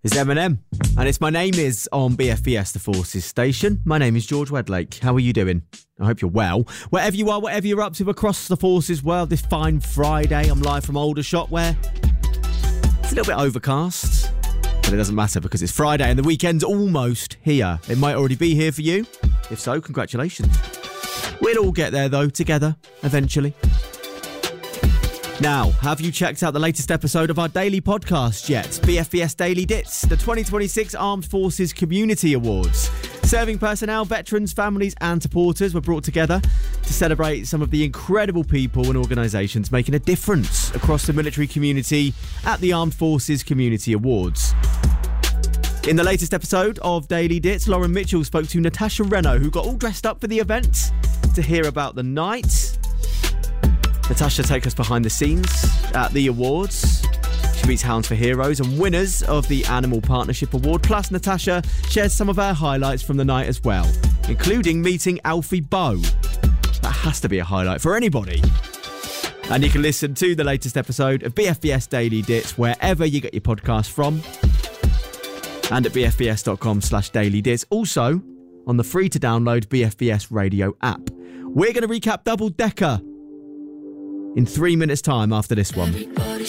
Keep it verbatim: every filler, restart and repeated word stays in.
It's Eminem, and it's My Name Is on B F B S, the Forces station. My name is George Wedlake. How are you doing? I hope you're well. Wherever you are, whatever you're up to across the Forces world, this fine Friday, I'm live from Aldershot, where it's a little bit overcast, but it doesn't matter because it's Friday and the weekend's almost here. It might already be here for you. If so, congratulations. We'll all get there, though, together, eventually. Now, have you checked out the latest episode of our daily podcast yet? B F B S Daily Dits, the twenty twenty-six Armed Forces Community Awards. Serving personnel, veterans, families and supporters were brought together to celebrate some of the incredible people and organisations making a difference across the military community at the Armed Forces Community Awards. In the latest episode of Daily Dits, Lauren Mitchell spoke to Natasha Reno, who got all dressed up for the event, to hear about the night. Natasha takes us behind the scenes at the awards. She meets Hounds for Heroes and winners of the Animal Partnership Award. Plus, Natasha shares some of her highlights from the night as well, including meeting Alfie Boe. That has to be a highlight for anybody. And you can listen to the latest episode of B F B S Daily Dits wherever you get your podcast from, and at bfbs.com slash daily dits. Also, on the free-to-download B F B S radio app. We're going to recap Double Decker in three minutes' time after this one.